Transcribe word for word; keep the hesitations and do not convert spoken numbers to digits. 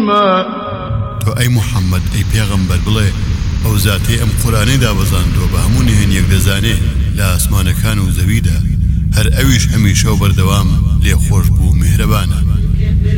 علما تو أي محمد أي پیغمبر بڵێ ئەو زاتەی ئەم قورانەی دابەزاندووە بە هەموو نهێنیەک دەزانێ لە ئاسمانەکان و زەویدا هەر ئەویش هەمیشە و بەردەوام لێخۆش بوو میهرەبانە